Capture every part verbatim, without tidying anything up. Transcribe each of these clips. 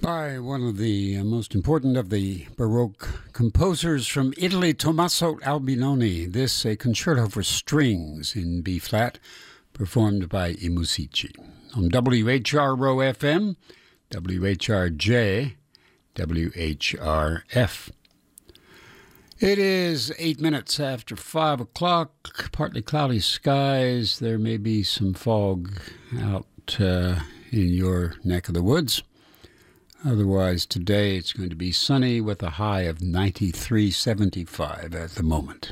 By one of the most important of the Baroque composers from Italy, Tommaso Albinoni. This a concerto for strings in B flat, performed by I Musici. On W H R Row F M, W H R J, W H R F. It is eight minutes after five o'clock, partly cloudy skies. There may be some fog out uh, in your neck of the woods. Otherwise, today it's going to be sunny with a high of ninety-three point seven five at the moment.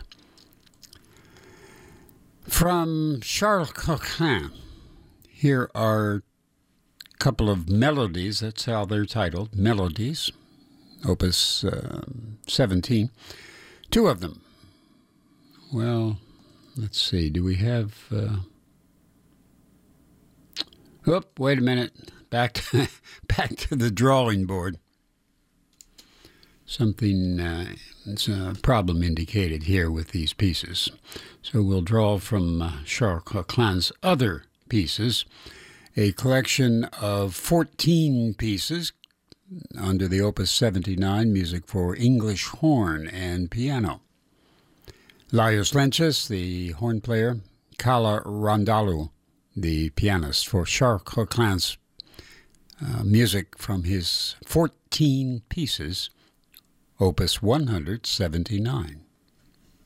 From Charles Coquelin, here are a couple of melodies. That's how they're titled, Melodies, Opus uh, seventeen. Two of them. Well, let's see. Do we have... Uh... Oh, wait a minute. Back to, back to the drawing board. Something, uh, it's a problem indicated here with these pieces. So we'll draw from uh, Charles Coquelin's other pieces, a collection of fourteen pieces under the Opus seventy-nine, music for English horn and piano. Lajos Lenčas, the horn player, Kalle Rondalu, the pianist, for Charles Coquelin's Uh, music from his fourteen pieces, Opus one seventy-nine.